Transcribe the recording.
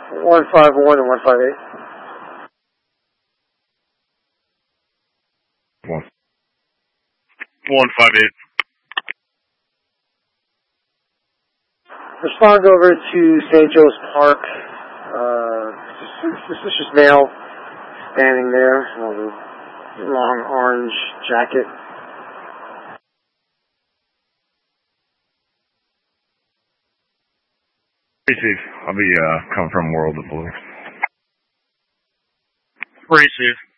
151 and 158. 158. Respond over to St. Joe's Park. Suspicious male standing there, long orange jacket. Receive. I'll be coming from World of Blue. Receive.